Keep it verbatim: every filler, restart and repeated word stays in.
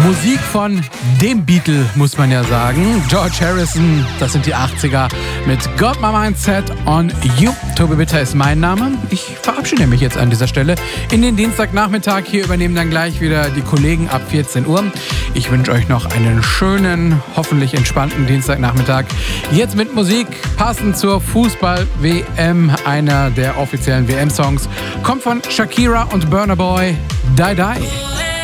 Musik von dem Beatle, muss man ja sagen. George Harrison, das sind die achtziger mit Got My Mind Set on You. Tobi Bitter ist mein Name. Ich verabschiede mich jetzt an dieser Stelle in den Dienstagnachmittag. Hier übernehmen dann gleich wieder die Kollegen ab vierzehn Uhr. Ich wünsche euch noch einen schönen, hoffentlich entspannten Dienstagnachmittag. Jetzt mit Musik, passend zur Fußball-W M. Einer der offiziellen W M-Songs kommt von Shakira und Burna Boy, Die Die.